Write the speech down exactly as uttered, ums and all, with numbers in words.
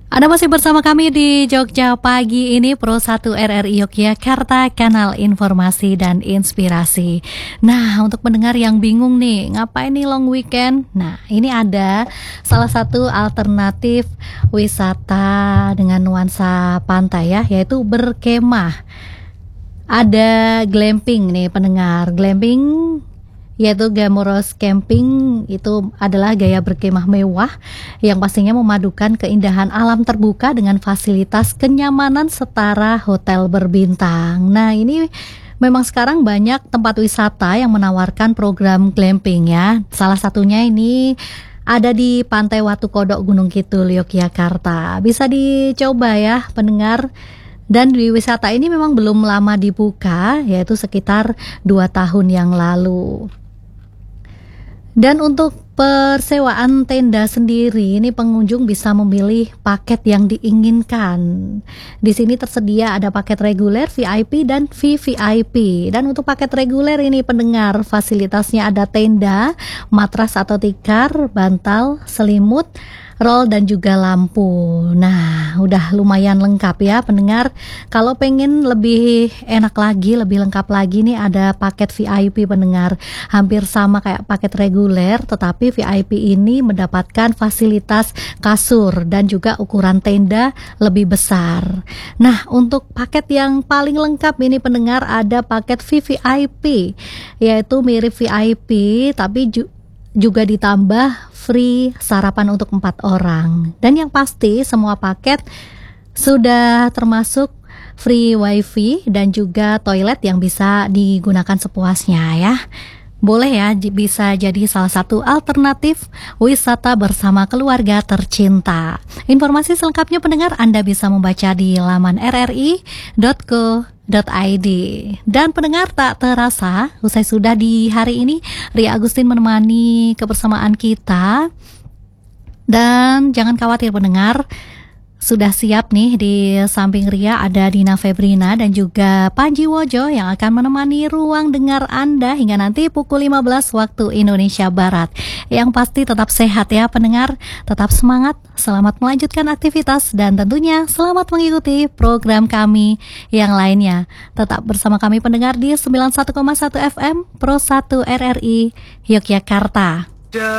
Anda masih bersama kami di Jogja Pagi ini, Pro satu R R I Yogyakarta, kanal informasi dan inspirasi. Nah, untuk pendengar yang bingung nih, ngapain nih long weekend? Nah, ini ada salah satu alternatif wisata dengan nuansa pantai ya, yaitu berkemah. Ada glamping nih pendengar, glamping yaitu Gamoros Camping. Itu adalah gaya berkemah mewah yang pastinya memadukan keindahan alam terbuka dengan fasilitas kenyamanan setara hotel berbintang. Nah, ini memang sekarang banyak tempat wisata yang menawarkan program glamping ya. Salah satunya ini ada di Pantai Watu Kodok, Gunung Kidul, Yogyakarta. Bisa dicoba ya pendengar. Dan di wisata ini memang belum lama dibuka, yaitu sekitar dua tahun yang lalu. Dan untuk persewaan tenda sendiri, ini pengunjung bisa memilih paket yang diinginkan. Di sini tersedia ada paket reguler, V I P, dan V V I P. Dan untuk paket reguler ini pendengar, fasilitasnya ada tenda, matras atau tikar, bantal, selimut, roll, dan juga lampu. Nah, udah lumayan lengkap ya pendengar. Kalau pengen lebih enak lagi, lebih lengkap lagi nih, ada paket V I P pendengar. Hampir sama kayak paket reguler, tetapi V I P ini mendapatkan fasilitas kasur dan juga ukuran tenda lebih besar. Nah, untuk paket yang paling lengkap ini pendengar, ada paket V V I P, yaitu mirip V I P tapi juga juga ditambah free sarapan untuk empat orang. Dan yang pasti semua paket sudah termasuk free wifi dan juga toilet yang bisa digunakan sepuasnya ya. Boleh ya, bisa jadi salah satu alternatif wisata bersama keluarga tercinta. Informasi selengkapnya pendengar Anda bisa membaca di laman r r i dot co dot i d. Dan pendengar, tak terasa usai sudah di hari ini Ria Agustin menemani kebersamaan kita. Dan jangan khawatir pendengar, sudah siap nih di samping Ria ada Dina Febrina dan juga Panji Wojo yang akan menemani ruang dengar Anda hingga nanti pukul lima belas waktu Indonesia Barat. Yang pasti tetap sehat ya pendengar, tetap semangat, selamat melanjutkan aktivitas dan tentunya selamat mengikuti program kami yang lainnya. Tetap bersama kami pendengar di sembilan puluh satu koma satu F M Pro satu R R I Yogyakarta.